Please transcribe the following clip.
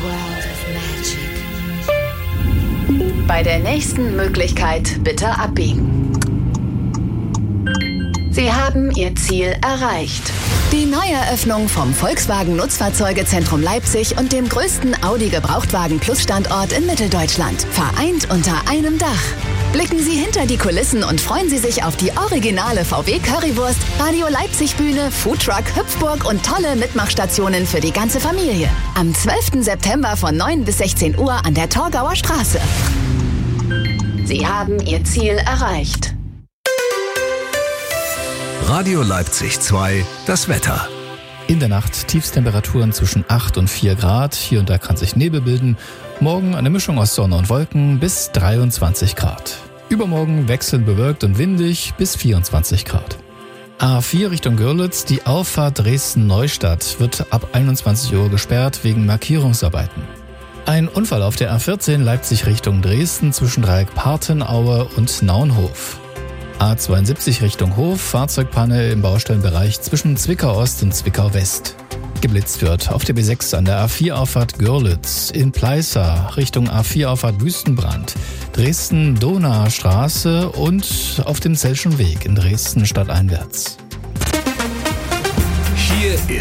world of magic. Bei der nächsten Möglichkeit bitte abbiegen. Sie haben Ihr Ziel erreicht. Die Neueröffnung vom Volkswagen Nutzfahrzeugezentrum Leipzig und dem größten Audi-Gebrauchtwagen-Plus-Standort in Mitteldeutschland. Vereint unter einem Dach. Blicken Sie hinter die Kulissen und freuen Sie sich auf die originale VW Currywurst, Radio Leipzig Bühne, Foodtruck, Hüpfburg und tolle Mitmachstationen für die ganze Familie. Am 12. September von 9 bis 16 Uhr an der Torgauer Straße. Sie haben Ihr Ziel erreicht. Radio Leipzig 2, das Wetter. In der Nacht Tiefstemperaturen zwischen 8 und 4 Grad. Hier und da kann sich Nebel bilden. Morgen eine Mischung aus Sonne und Wolken bis 23 Grad. Übermorgen wechselnd bewölkt und windig bis 24 Grad. A4 Richtung Görlitz, die Auffahrt Dresden-Neustadt wird ab 21 Uhr gesperrt wegen Markierungsarbeiten. Ein Unfall auf der A14 Leipzig Richtung Dresden zwischen Dreieck Partenaue und Naunhof. A72 Richtung Hof, Fahrzeugpanne im Baustellenbereich zwischen Zwickau Ost und Zwickau West. Geblitzt wird auf der B6 an der A4-Auffahrt Görlitz, in Pleißer Richtung A4-Auffahrt Wüstenbrand, Dresden-Donaustraße und auf dem Zeltschen Weg in Dresden stadteinwärts. Hier